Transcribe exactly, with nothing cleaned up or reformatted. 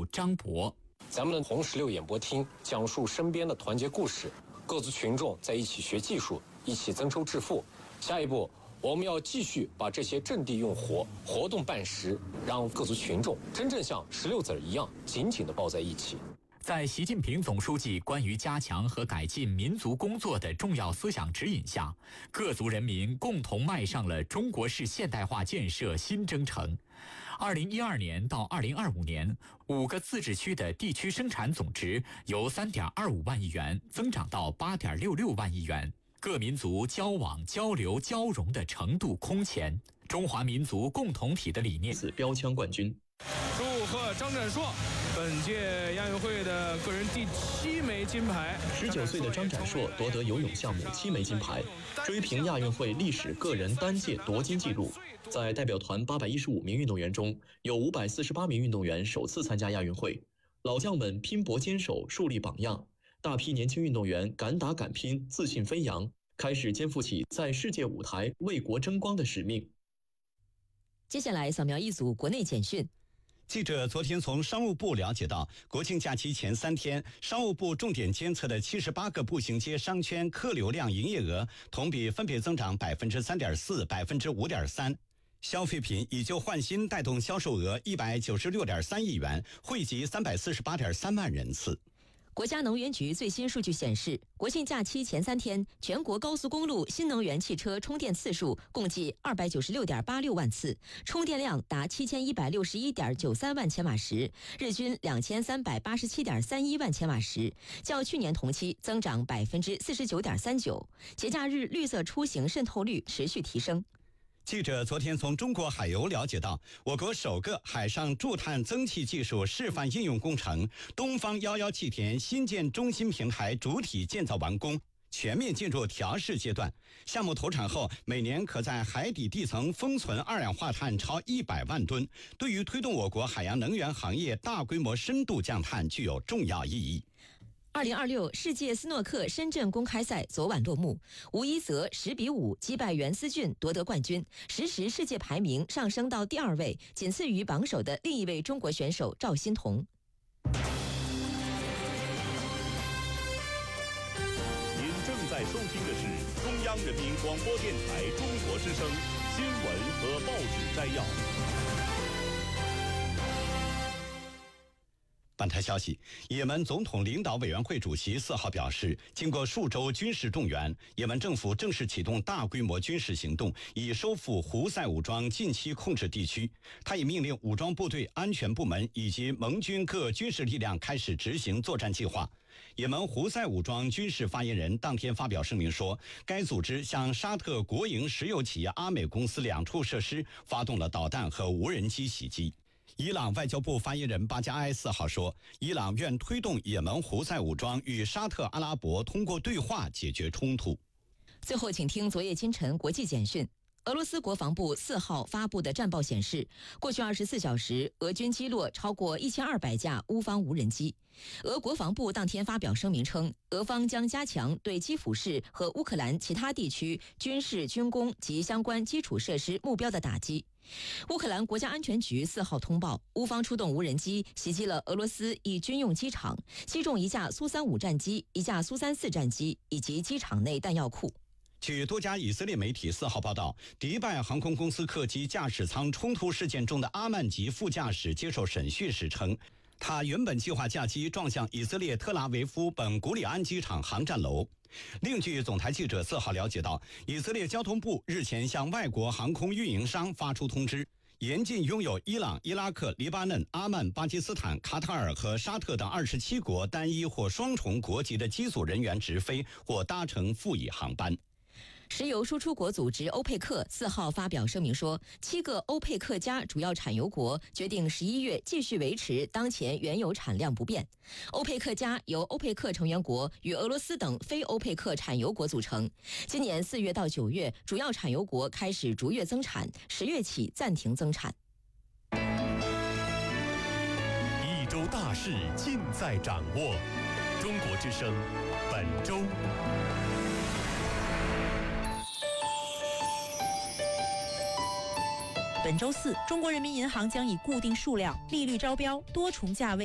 张博。 咱们的红十六演播厅讲述身边的团结故事，各族群众在一起学技术，一起增收致富。下一步，我们要继续把这些阵地用活，活动办实，让各族群众真正像十六籽一样紧紧地抱在一起。 在习近平总书记关于加强和改进民族工作的重要思想指引下，各族人民共同迈上了中国式现代化建设新征程。二零一二年到二零二五年，五个自治区的地区生产总值由三点二五万亿元增长到八点六六万亿元，各民族交往、交流、交融的程度空前，中华民族共同体的理念。 此标枪冠军。 祝贺张展硕，本届亚运会的个人第七枚金牌。 十九岁的张展硕夺得游泳项目七枚金牌，追平亚运会历史个人单届夺金纪录。在代表团八百一十五名运动员中，有五百四十八名运动员首次参加亚运会。老将们拼搏坚守，树立榜样。大批年轻运动员敢打敢拼，自信飞扬，开始肩负起在世界舞台为国争光的使命。 接下来扫描一组国内简讯。 记者昨天从商务部了解到，国庆假期前三天，商务部重点监测的七十八个步行街商圈客流量营业额同比分别增长百分之三点四、百分之五点三。消费品以旧换新带动销售额一百九十六点三亿元，惠及三百四十八点三万人次。 国家能源局最新数据显示，国庆假期前三天，全国高速公路新能源汽车充电次数共计二百九十六点八六万次，充电量达七千一百六十一点九三万千瓦时，日均两千三百八十七点三一万千瓦时，较去年同期增长百分之四十九点三九。节假日绿色出行渗透率持续提升。 记者昨天从中国海油了解到，我国首个海上驻碳增气技术示范应用工程东方幺幺气田新建中心平台主体建造完工，全面进入调试阶段。项目投产后，每年可在海底地层封存二氧化碳超一百万吨，对于推动我国海洋能源行业大规模深度降碳具有重要意义。 二零二六世界斯诺克深圳公开赛昨晚落幕，吴一泽十比五击败袁思俊夺得冠军，实时世界排名上升到第二位，仅次于榜首的另一位中国选手赵欣彤。 您正在收听的是中央人民广播电台中国之声新闻和报纸摘要。 本台消息，也门总统领导委员会主席四号表示，经过数周军事动员，也门政府正式启动大规模军事行动，以收复胡塞武装近期控制地区。他已命令武装部队、安全部门以及盟军各军事力量开始执行作战计划。也门胡塞武装军事发言人当天发表声明说，该组织向沙特国营石油企业阿美公司两处设施发动了导弹和无人机袭击。伊朗外交部发言人巴加埃四号说，伊朗愿推动也门胡塞武装与沙特阿拉伯通过对话解决冲突。 最后，请听昨夜今晨国际简讯。俄罗斯国防部四号发布的战报显示，过去二十四小时，俄军击落超过一千二百架乌方无人机。俄国防部当天发表声明称，俄方将加强对基辅市和乌克兰其他地区军事、军工及相关基础设施目标的打击。乌克兰国家安全局四号通报，乌方出动无人机袭击了俄罗斯一军用机场，击中一架苏三五战机、一架苏三四战机以及机场内弹药库。 据多家以色列媒体四号报道，迪拜航空公司客机驾驶舱冲突事件中的阿曼吉副驾驶接受审讯时称，他原本计划驾机撞向以色列特拉维夫本古里安机场航站楼。另据总台记者四号了解到，以色列交通部日前向外国航空运营商发出通知，严禁拥有伊朗、伊拉克、黎巴嫩、阿曼、巴基斯坦、卡塔尔和沙特等二十七国单一或双重国籍的机组人员直飞或搭乘副乙航班。 石油输出国组织欧佩克四号发表声明说，七个欧佩克加主要产油国决定十一月继续维持当前原油产量不变。欧佩克加由欧佩克成员国与俄罗斯等非欧佩克产油国组成。今年四月到九月，主要产油国开始逐月增产，十月起暂停增产。 一周大事尽在掌握，中国之声本周。 本周四，中国人民银行将以固定数量利率招标、多重价位